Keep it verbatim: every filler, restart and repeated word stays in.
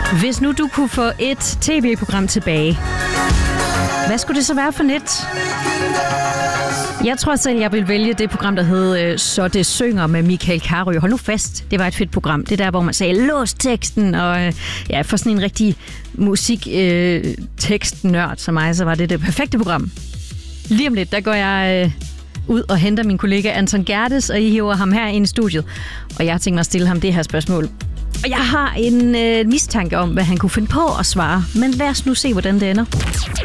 Hvis nu du kunne få et tv-program tilbage, hvad skulle det så være for net? Jeg tror selv, jeg vil vælge det program, der hed Så det synger med Michael Carøe. Hold nu fast, det var et fedt program. Det der, hvor man sagde, lås teksten, og ja, for sådan en rigtig musik-tekstnørd som mig, så var det det perfekte program. Lige om lidt, der går jeg øh, ud og henter min kollega Anton Gerdes, og I hiver ham her ind i studiet. Og jeg har tænkt mig at stille ham det her spørgsmål. Og jeg har en øh, mistanke om, hvad han kunne finde på at svare. Men lad os nu se, hvordan det ender.